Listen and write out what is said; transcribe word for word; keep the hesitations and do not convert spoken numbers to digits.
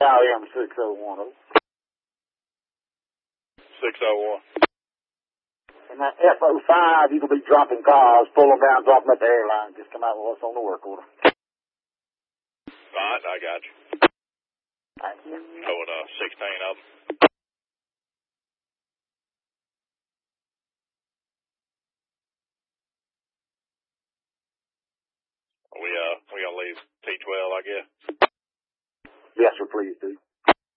I am six oh one. six oh one. And that F oh five, you can be dropping cars, pull them down, drop them at the airline. Just come out with what's on the work order. Fine, I got you. Thank you. Towing uh, sixteen of them. We uh we gonna leave T twelve, I guess. Yes, sir, please do.